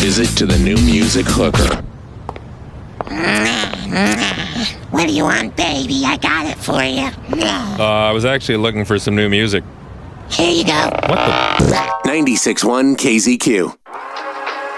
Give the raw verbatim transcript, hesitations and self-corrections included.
visit to the new music hooker. What do you want, baby? I got it for you. Uh, I was actually looking for some new music. Here you go. What the? ninety-six point one K Z Q.